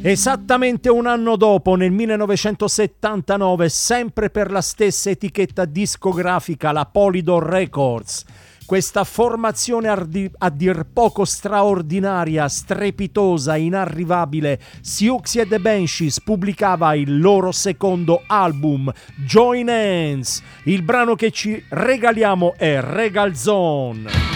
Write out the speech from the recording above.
Esattamente un anno dopo, nel 1979, sempre per la stessa etichetta discografica, la Polydor Records, questa formazione a dir poco straordinaria, strepitosa, inarrivabile, Siouxsie and the Banshees pubblicava il loro secondo album, Join Hands. Il brano che ci regaliamo è Regal Zone.